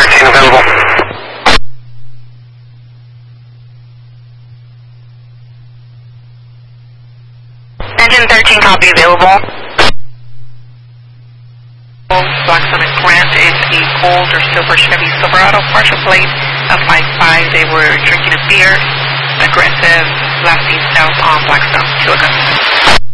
13 available. Engine 13 copy available. Blackstone and Grant is a gold or silver Chevy Silverado, partial plate F55. They were drinking a beer, aggressive, lasting south on Blackstone. 2 Augusta.